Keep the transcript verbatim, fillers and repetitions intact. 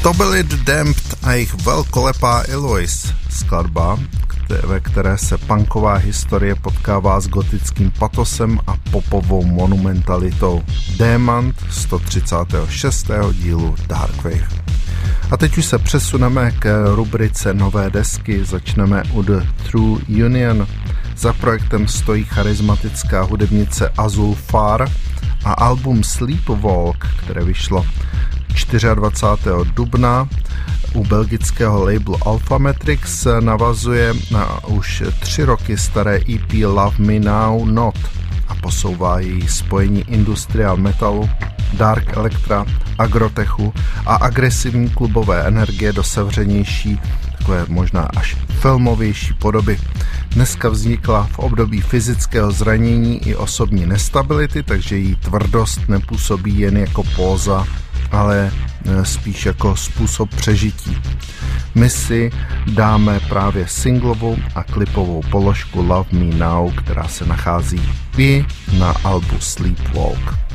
To byly The Damned a jejich velkolepá Eloise, skladba, ve které se punková historie potkává s gotickým patosem a popovou monumentalitou. Demant sto třicátého šestého dílu Darkwave. A teď už se přesuneme k rubrice Nové desky, začneme u The True Union. Za projektem stojí charismatická hudebnice Azul Far a album Sleepwalk, které vyšlo dvacátého čtvrtého dubna u belgického labelu Alphametrix, navazuje na už tři roky staré E P Love Me Now Not a posouvá její spojení industrial metalu, dark elektra, agrotechu a agresivní klubové energie do sevřenější, takové možná až filmovější podoby. Dneska vznikla v období fyzického zranění i osobní nestability, takže její tvrdost nepůsobí jen jako póza, ale spíš jako způsob přežití. My si dáme právě singlovou a klipovou položku Love Me Now, která se nachází i na albu Sleepwalk.